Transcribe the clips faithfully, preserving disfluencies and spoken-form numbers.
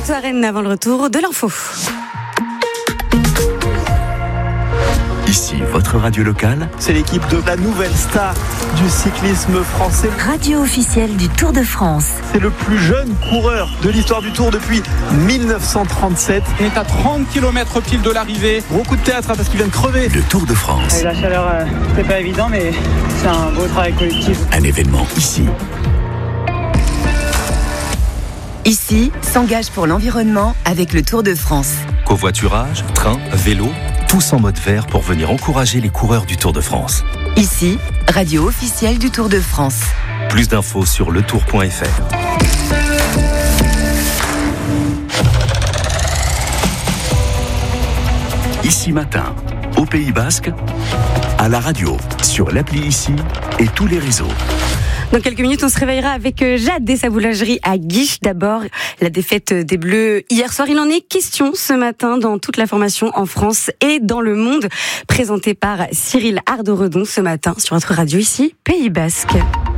toi Rennes avant le retour de l'info. Ici, votre radio locale. C'est l'équipe de la nouvelle star du cyclisme français. Radio officielle du Tour de France. C'est le plus jeune coureur de l'histoire du Tour depuis dix-neuf cent trente-sept. On est à trente kilomètres pile de l'arrivée. Gros coup de théâtre hein, parce qu'il vient de crever. Le Tour de France. Et la chaleur, euh, c'est pas évident, mais c'est un beau travail collectif. Un événement ici. Ici, s'engage pour l'environnement avec le Tour de France. Covoiturage, train, vélo, tous en mode vert pour venir encourager les coureurs du Tour de France. Ici, radio officielle du Tour de France. Plus d'infos sur le tour point f r. Ici matin, au Pays Basque, à la radio, sur l'appli Ici et tous les réseaux. Dans quelques minutes, on se réveillera avec Jade et sa boulangerie à Guiche. D'abord, la défaite des Bleus hier soir. Il en est question ce matin dans toute la formation en France et dans le monde, présenté par Cyril Ardoredon ce matin sur notre radio ici, Pays Basque.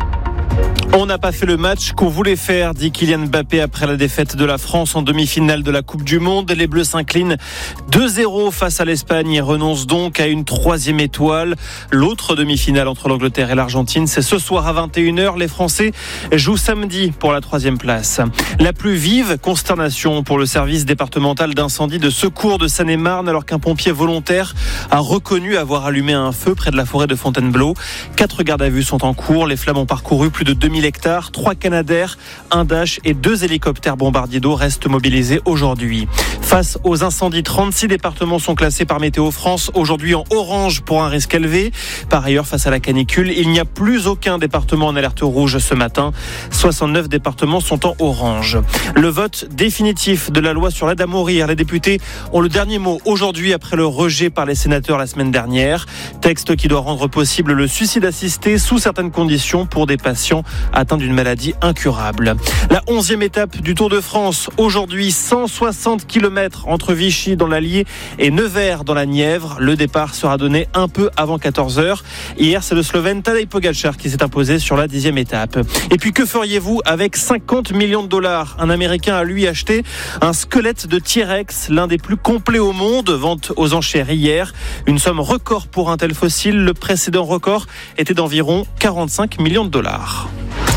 On n'a pas fait le match qu'on voulait faire, dit Kylian Mbappé après la défaite de la France en demi-finale de la Coupe du Monde. Les Bleus s'inclinent deux zéro face à l'Espagne et renoncent donc à une troisième étoile. L'autre demi-finale entre l'Angleterre et l'Argentine, c'est ce soir à vingt et une heures. Les Français jouent samedi pour la troisième place. La plus vive consternation pour le service départemental d'incendie de secours de Seine-et-Marne alors qu'un pompier volontaire a reconnu avoir allumé un feu près de la forêt de Fontainebleau. Quatre gardes à vue sont en cours. Les flammes ont parcouru plus de deux mille hectares, trois Canadair, un Dash et deux hélicoptères bombardiers d'eau restent mobilisés aujourd'hui. Face aux incendies, trente-six départements sont classés par Météo France aujourd'hui en orange pour un risque élevé. Par ailleurs, face à la canicule, il n'y a plus aucun département en alerte rouge ce matin. soixante-neuf départements sont en orange. Le vote définitif de la loi sur l'aide à mourir. Les députés ont le dernier mot aujourd'hui après le rejet par les sénateurs la semaine dernière. Texte qui doit rendre possible le suicide assisté sous certaines conditions pour des patients atteint d'une maladie incurable. La onzième étape du Tour de France. Aujourd'hui, cent soixante kilomètres entre Vichy dans l'Allier et Nevers dans la Nièvre. Le départ sera donné un peu avant quatorze heures. Hier, c'est le Slovène Tadej Pogačar qui s'est imposé sur la dixième étape. Et puis, que feriez-vous avec cinquante millions de dollars? Un Américain a lui acheté un squelette de T-Rex, l'un des plus complets au monde. Vente aux enchères hier. Une somme record pour un tel fossile. Le précédent record était d'environ quarante-cinq millions de dollars.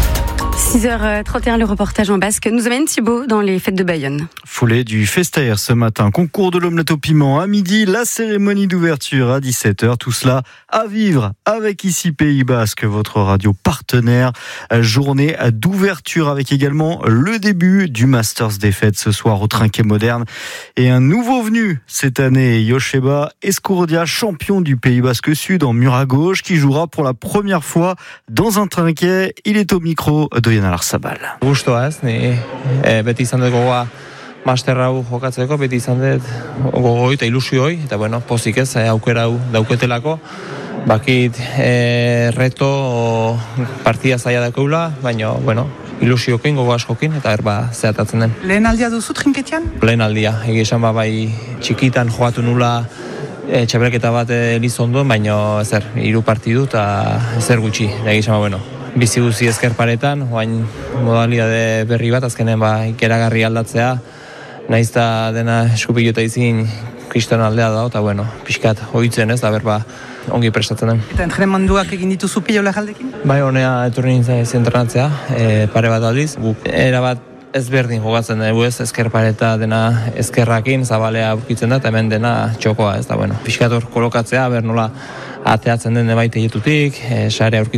six heures trente et un, le reportage en basque nous amène Thibaut dans les fêtes de Bayonne. Foulée du Festair ce matin, concours de l'omelette au piment à midi, la cérémonie d'ouverture à dix-sept heures. Tout cela à vivre avec ici Pays Basque, votre radio partenaire. Journée d'ouverture avec également le début du Masters des fêtes ce soir au Trinquet Moderne. Et un nouveau venu cette année, Joseba Escurdia, champion du Pays Basque Sud en mur à gauche, qui jouera pour la première fois dans un trinquet. Il est au micro de Yann Alarzabal. Gustoa ez, ni e, beti izan dut gogoa master hau jokatzeko, beti izan dut gogoi eta ilusioi, eta bueno, pozik ez, aukera hau dauketelako. Bakit e, reto partida zaila dakeula, baina, bueno, ilusiokin, gogo askokin, eta erba zehatatzen den. Lehen aldia duzu trinketian? Lehen aldia, egizan ba bai txikitan jogatu nula e, txaberaketa bat elizondo, baina ezer, hiru partidu eta ezer gutxi, egizan ba, bueno. Bizi guzi ezkerparetan, oain modalidade berri bat, azkenen ba, ikeragarri aldatzea, nahiz eta dena eskupilota izin kriston aldea da, eta bueno, pixkat hoitzen ez, da berba ongi prestatzen den. Eta entrenemanduak egin dituzu pilola jaldekin? Bai, honea etorri nintzen entrenatzea, e, pare bat aldiz, guk era bat ezberdin jogatzen dugu ez, ezkerpareta dena ezkerrakin, zabalea aurkitzen da, eta hemen dena txokoa ez, da bueno, pixkat hor kolokatzea, ber nola ateatzen den baite jetutik, e, sare aurkitzen